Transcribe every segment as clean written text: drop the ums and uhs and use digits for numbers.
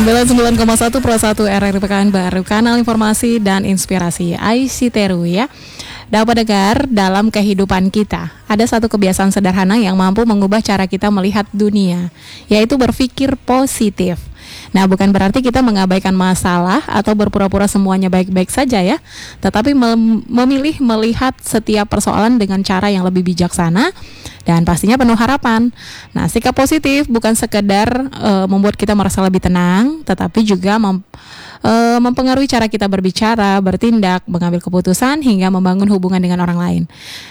99,1 Pro 1 RRI Pekanbaru, kanal informasi dan inspirasi ICTRU ya. Dapat dengar, dalam kehidupan kita ada satu kebiasaan sederhana yang mampu mengubah cara kita melihat dunia, yaitu berpikir positif. Nah, bukan berarti kita mengabaikan masalah atau berpura-pura semuanya baik-baik saja ya, tetapi memilih melihat setiap persoalan dengan cara yang lebih bijaksana dan pastinya penuh harapan. Nah, sikap positif bukan sekedar membuat kita merasa lebih tenang, tetapi juga mempengaruhi cara kita berbicara, bertindak, mengambil keputusan hingga membangun hubungan dengan orang lain.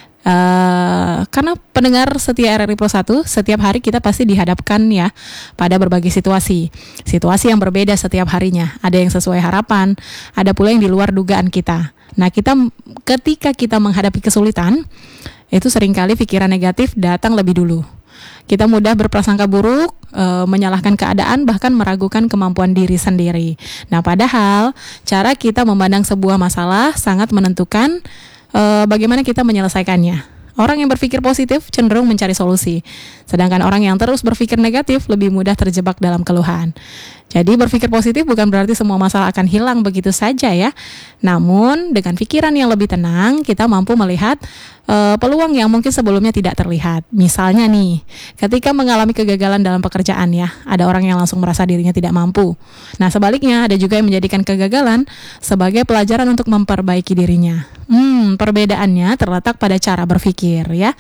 Karena pendengar setia RRI Pro 1, setiap hari kita pasti dihadapkan ya pada berbagai situasi yang berbeda setiap harinya. Ada yang sesuai harapan, ada pula yang di luar dugaan kita. Nah, ketika kita menghadapi kesulitan, itu seringkali pikiran negatif datang lebih dulu. Kita mudah berprasangka buruk, menyalahkan keadaan, bahkan meragukan kemampuan diri sendiri. Nah, padahal cara kita memandang sebuah masalah sangat menentukan bagaimana kita menyelesaikannya. Orang yang berpikir positif cenderung mencari solusi, sedangkan orang yang terus berpikir negatif lebih mudah terjebak dalam keluhan. Jadi berpikir positif bukan berarti semua masalah akan hilang begitu saja ya. Namun dengan pikiran yang lebih tenang, kita mampu melihat peluang yang mungkin sebelumnya tidak terlihat. Misalnya nih, ketika mengalami kegagalan dalam pekerjaan ya, ada orang yang langsung merasa dirinya tidak mampu. Nah, sebaliknya ada juga yang menjadikan kegagalan sebagai pelajaran untuk memperbaiki dirinya. Perbedaannya terletak pada cara berpikir ya.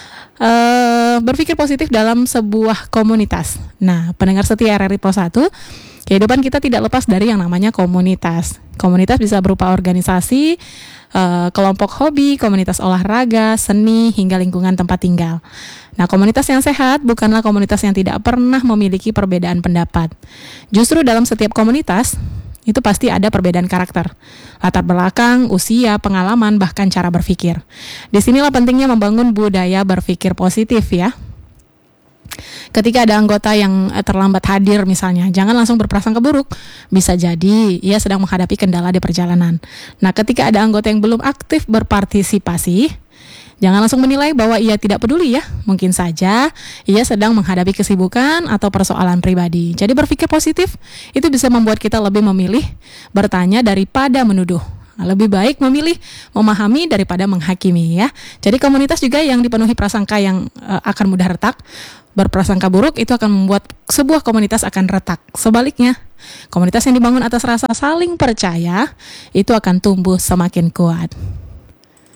Berpikir positif dalam sebuah komunitas. Nah, pendengar setia RRI Pro 1, kehidupan kita tidak lepas dari yang namanya komunitas. Komunitas bisa berupa organisasi, kelompok hobi, komunitas olahraga, seni, hingga lingkungan tempat tinggal. Nah, komunitas yang sehat bukanlah komunitas yang tidak pernah memiliki perbedaan pendapat. Justru dalam setiap komunitas itu pasti ada perbedaan karakter, latar belakang, usia, pengalaman, bahkan cara berpikir. Disinilah pentingnya membangun budaya berpikir positif ya. Ketika ada anggota yang terlambat hadir misalnya, jangan langsung berprasangka buruk. Bisa jadi ia sedang menghadapi kendala di perjalanan. Nah, ketika ada anggota yang belum aktif berpartisipasi, jangan langsung menilai bahwa ia tidak peduli ya. Mungkin saja ia sedang menghadapi kesibukan atau persoalan pribadi. Jadi berpikir positif itu bisa membuat kita lebih memilih bertanya daripada menuduh. Lebih baik memilih memahami daripada menghakimi ya. Jadi komunitas juga yang dipenuhi prasangka yang akan mudah retak. Berprasangka buruk itu akan membuat sebuah komunitas akan retak. Sebaliknya, komunitas yang dibangun atas rasa saling percaya itu akan tumbuh semakin kuat.